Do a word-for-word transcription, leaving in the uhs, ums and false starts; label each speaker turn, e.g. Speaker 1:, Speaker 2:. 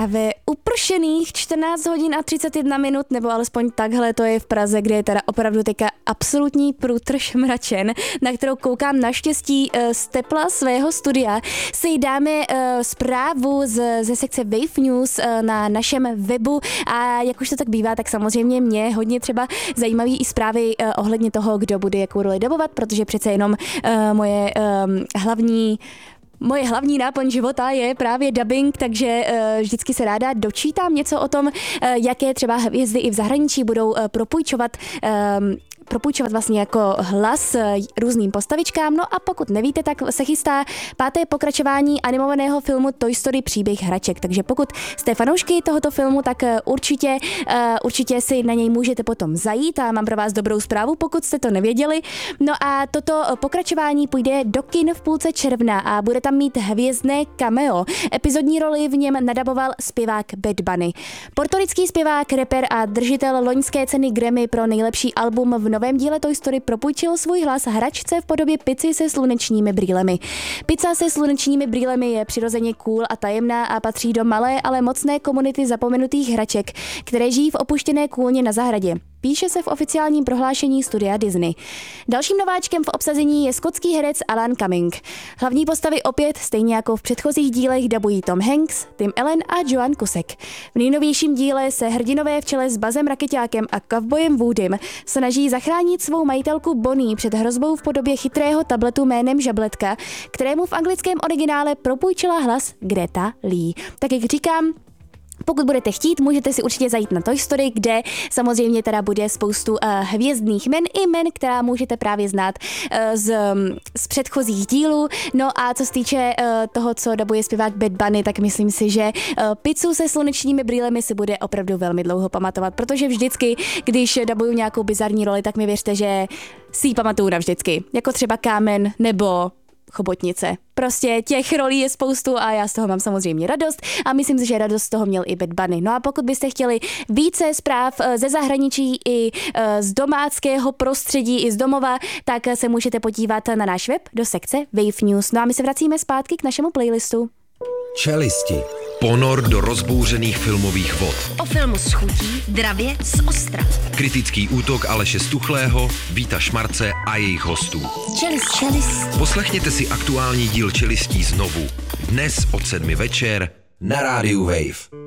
Speaker 1: A ve upršených čtrnáct hodin a třicet jedna minut, nebo alespoň takhle to je v Praze, kde je teda opravdu teďka absolutní průtrž mračen, na kterou koukám naštěstí z tepla svého studia, si dáme zprávu z, ze sekce Wave News na našem webu a jak už to tak bývá, tak samozřejmě mě hodně třeba zajímaví i zprávy ohledně toho, kdo bude jakou roli dabovat, protože přece jenom moje hlavní Moje hlavní náplň života je právě dubbing, takže uh, vždycky se ráda dočítám něco o tom, uh, jaké třeba hvězdy i v zahraničí budou uh, propůjčovat um, propůjčovat vlastně jako hlas různým postavičkám. No a pokud nevíte, tak se chystá páté pokračování animovaného filmu Toy Story příběh hraček. Takže pokud jste fanoušky tohoto filmu, tak určitě, určitě si na něj můžete potom zajít a mám pro vás dobrou zprávu, pokud jste to nevěděli. No a toto pokračování půjde do kin v půlce června a bude tam mít hvězdné cameo. Epizodní roli v něm nadaboval zpěvák Bad Bunny. Portorický zpěvák, rapper a držitel loňské ceny Grammy pro nejlepší album v novém díle Toy Story propůjčil svůj hlas hračce v podobě pici se slunečními brýlemi. Pizza se slunečními brýlemi je přirozeně cool a tajemná a patří do malé, ale mocné komunity zapomenutých hraček, které žijí v opuštěné kůlně na zahradě. Píše se v oficiálním prohlášení studia Disney. Dalším nováčkem v obsazení je skotský herec Alan Cumming. Hlavní postavy opět, stejně jako v předchozích dílech, dabují Tom Hanks, Tim Allen a Joan Cusack. V nejnovějším díle se hrdinové v čele s Buzzem Rakeťákem a kovbojem Woodym snaží zachránit svou majitelku Bonnie před hrozbou v podobě chytrého tabletu jménem Žabletka, kterému v anglickém originále propůjčila hlas Greta Lee. Tak jak říkám, pokud budete chtít, můžete si určitě zajít na Toy Story, kde samozřejmě teda bude spoustu uh, hvězdných men i men, která můžete právě znát uh, z, z předchozích dílů. No a co se týče uh, toho, co dabuje zpěvák Bad Bunny, tak myslím si, že uh, pizzu se slunečními brýlemi si bude opravdu velmi dlouho pamatovat, protože vždycky, když dabuju nějakou bizarní roli, tak mi věřte, že si ji pamatuju navždycky. Jako třeba Kámen nebo Chobotnice. Prostě těch rolí je spoustu a já z toho mám samozřejmě radost a myslím si, že radost z toho měl i Bad Bunny. No a pokud byste chtěli více zpráv ze zahraničí i z domáckého prostředí, i z domova, tak se můžete podívat na náš web do sekce Wave News. No a my se vracíme zpátky k našemu playlistu.
Speaker 2: Čelisti. Ponor do rozbouřených filmových vod.
Speaker 3: O filmu s chutí, dravě z ostra.
Speaker 2: Kritický útok Aleše Stuchlého, Víta Šmarce a jejich hostů.
Speaker 3: Čelist. Čelist.
Speaker 2: Poslechněte si aktuální díl Čelistí znovu. Dnes od sedmi večer na rádiu Wave.